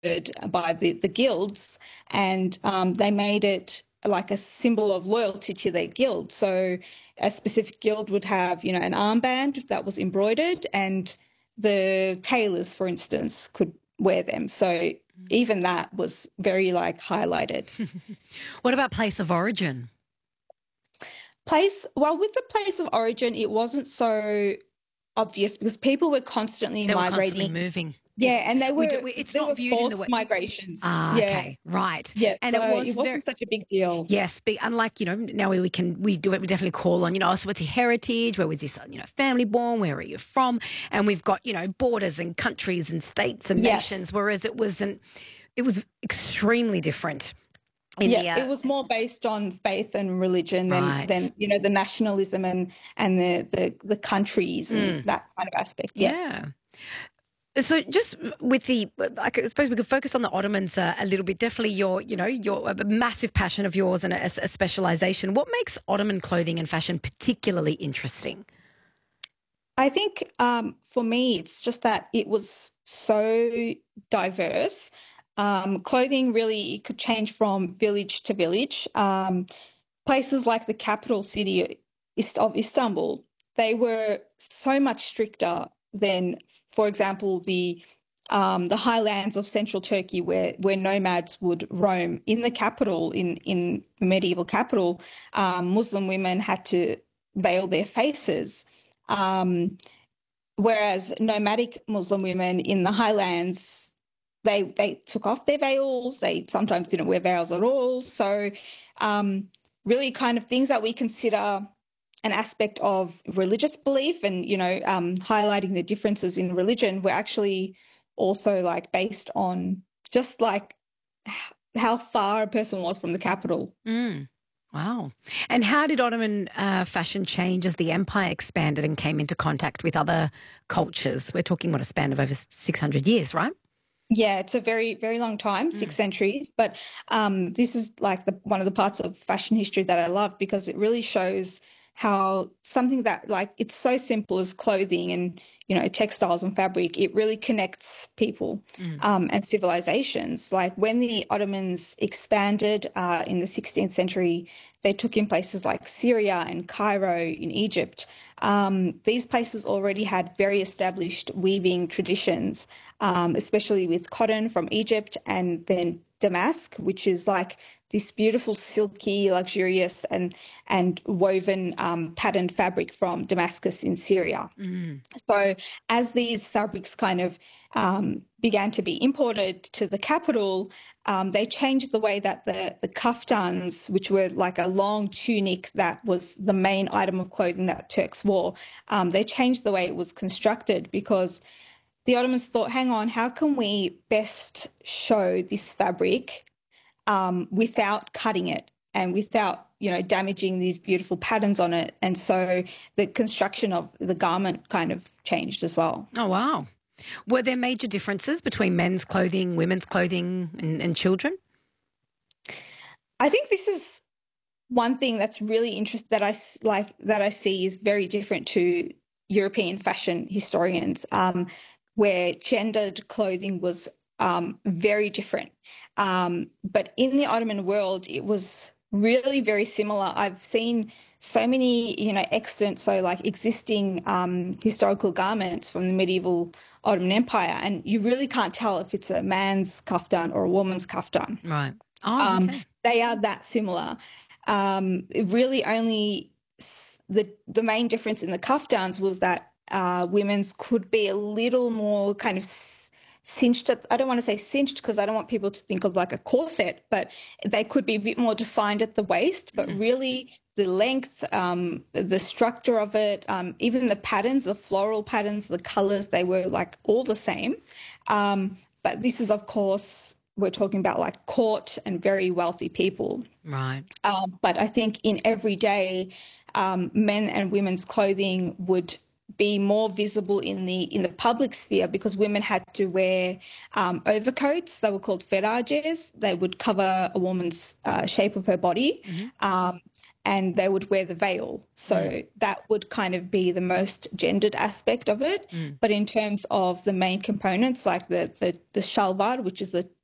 by the guilds, and they made it like a symbol of loyalty to their guild. So a specific guild would have, an armband that was embroidered, and the tailors, for instance, could wear them. So even that was very like highlighted. What about place of origin? Well, with the place of origin, it wasn't so obvious because people were constantly migrating. Moving. Yeah, and they were it's there not were viewed in the forced way. migrations. Ah, Yeah. okay, right. Yeah, and so it it wasn't such a big deal. Yes, but unlike, now we definitely call on, so what's your heritage? Where was this, family born? Where are you from? And we've got, borders and countries and states and nations, whereas it was extremely different. It was more based on faith and religion than the nationalism and the countries and that kind of aspect. Yeah. So just with I suppose we could focus on the Ottomans a little bit. Definitely your a massive passion of yours and a specialisation. What makes Ottoman clothing and fashion particularly interesting? I think for me, it's just that it was so diverse. Clothing really could change from village to village. Places like the capital city of Istanbul, they were so much stricter than, for example, the highlands of central Turkey, where nomads would roam. In the capital, in the medieval capital, Muslim women had to veil their faces. Whereas nomadic Muslim women in the highlands, they took off their veils. They sometimes didn't wear veils at all. So really kind of things that we consider an aspect of religious belief and, highlighting the differences in religion were actually also like based on just like how far a person was from the capital. Wow. And how did Ottoman fashion change as the empire expanded and came into contact with other cultures? We're talking, a span of over 600 years, right? Yeah, it's a very, very long time, 6 centuries. But this is like one of the parts of fashion history that I love because it really shows how something that like it's so simple as clothing and, textiles and fabric, it really connects people and civilizations. Like when the Ottomans expanded in the 16th century, they took in places like Syria and Cairo in Egypt. These places already had very established weaving traditions, especially with cotton from Egypt and then damask, which is like this beautiful, silky, luxurious and woven patterned fabric from Damascus in Syria. So as these fabrics kind of began to be imported to the capital, they changed the way that the kaftans, which were like a long tunic that was the main item of clothing that Turks wore, they changed the way it was constructed because the Ottomans thought, hang on, how can we best show this fabric without cutting it and without, damaging these beautiful patterns on it. And so the construction of the garment kind of changed as well. Oh, wow. Were there major differences between men's clothing, women's clothing and children? I think this is one thing that's really interesting that I see is very different to European fashion historians, where gendered clothing was very different. But in the Ottoman world, it was really very similar. I've seen so many, existing historical garments from the medieval Ottoman Empire, and you really can't tell if it's a man's kaftan or a woman's kaftan. Right. Oh, okay. They are that similar. It really only the main difference in the kaftans was that women's could be a little more kind of cinched. I don't want to say cinched because I don't want people to think of like a corset, but they could be a bit more defined at the waist. But really, the length, the structure of it, even the patterns, the floral patterns, the colours, they were like all the same. But this is, of course, we're talking about like court and very wealthy people. Right. But I think in everyday, men and women's clothing would be more visible in the public sphere because women had to wear overcoats. They were called feraces. They would cover a woman's shape of her body. and they would wear the veil. So that would kind of be the most gendered aspect of it. But in terms of the main components, like the shalwar, which is the